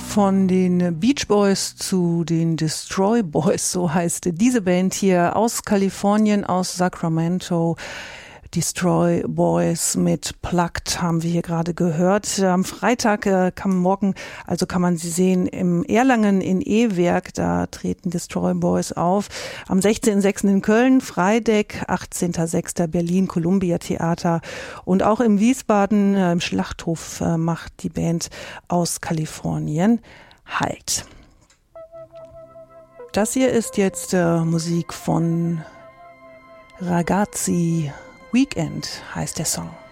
Von den Beach Boys zu den Destroy Boys, so heißt diese Band hier aus Kalifornien, aus Sacramento. Destroy Boys mit Plugged haben wir hier gerade gehört. Am Freitag kann man sie sehen im Erlangen in E-Werk. Da treten Destroy Boys auf. Am 16.06. in Köln, Freideck, 18.06. Berlin, Columbia Theater. Und auch im Wiesbaden, im Schlachthof, macht die Band aus Kalifornien Halt. Das hier ist jetzt Musik von Ragazzi. Weekend heißt der Song.